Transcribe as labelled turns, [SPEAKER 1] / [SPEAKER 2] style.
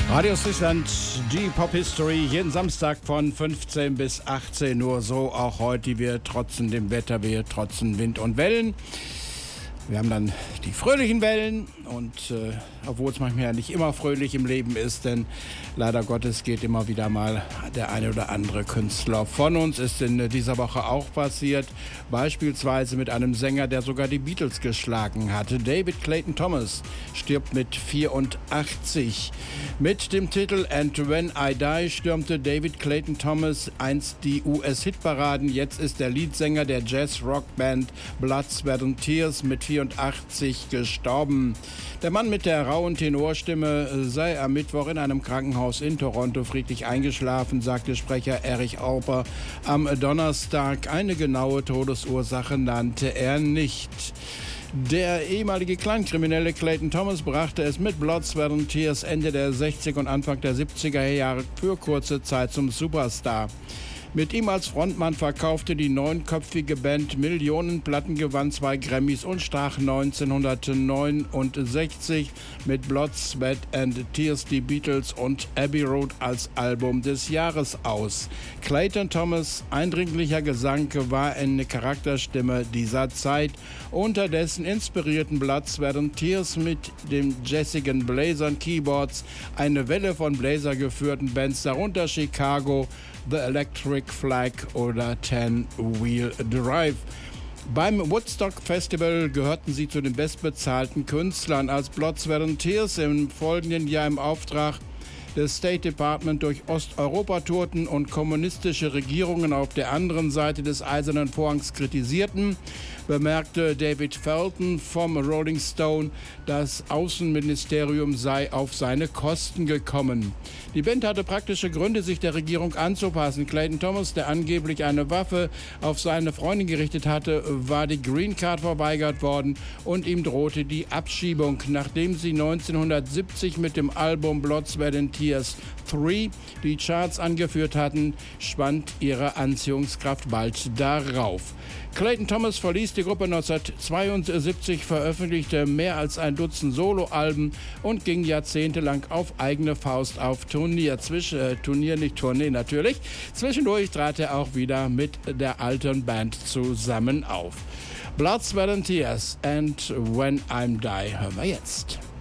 [SPEAKER 1] Radio Südland, die Pop History, jeden Samstag von 15 bis 18 Uhr, so auch heute. Wir trotzen dem Wetter, wir trotzen Wind und Wellen. Wir haben dann die fröhlichen Wellen und obwohl es manchmal ja nicht immer fröhlich im Leben ist, denn leider Gottes geht immer wieder mal der eine oder andere Künstler von uns. Ist in dieser Woche auch passiert, beispielsweise mit einem Sänger, der sogar die Beatles geschlagen hatte. David Clayton Thomas stirbt mit 84. Mit dem Titel And When I Die stürmte David Clayton Thomas einst die US-Hitparaden. Jetzt ist der Leadsänger der Jazz-Rock-Band Blood, Sweat and Tears mit 84 gestorben. Der Mann mit der rauen Tenorstimme sei am Mittwoch in einem Krankenhaus in Toronto friedlich eingeschlafen, sagte Sprecher Erich Orper am Donnerstag. Eine genaue Todesursache nannte er nicht. Der ehemalige Kleinkriminelle Clayton Thomas brachte es mit Blood, Sweat and Tears Ende der 60er und Anfang der 70er Jahre für kurze Zeit zum Superstar. Mit ihm als Frontmann verkaufte die neunköpfige Band Millionen Platten, gewann 2 Grammys und stach 1969 mit Blood, Sweat and Tears die Beatles und Abbey Road als Album des Jahres aus. Clayton Thomas' eindringlicher Gesang war eine Charakterstimme dieser Zeit. Unterdessen inspirierten Blood, Sweat and Tears mit den jazzigen Bläsern Keyboards eine Welle von Bläser geführten Bands, darunter Chicago, The Electric Flag oder Ten Wheel Drive. Beim Woodstock Festival gehörten sie zu den bestbezahlten Künstlern. Als Blood, Sweat and Tears im folgenden Jahr im Auftrag des State Department durch Osteuropa tourten und kommunistische Regierungen auf der anderen Seite des Eisernen Vorhangs kritisierten, bemerkte David Felton vom Rolling Stone, das Außenministerium sei auf seine Kosten gekommen. Die Band hatte praktische Gründe, sich der Regierung anzupassen. Clayton Thomas, der angeblich eine Waffe auf seine Freundin gerichtet hatte, war die Green Card verweigert worden und ihm drohte die Abschiebung. Nachdem sie 1970 mit dem Album Blood, Sweat and Tears 3 die Charts angeführt hatten, schwand ihre Anziehungskraft bald darauf. Clayton Thomas verließ die Gruppe 1972, veröffentlichte mehr als ein Dutzend Soloalben und ging jahrzehntelang auf eigene Faust auf Turnier. Zwischendurch trat er auch wieder mit der alten Band zusammen auf. Blood, Sweat and Tears and When I'm Die hören wir jetzt.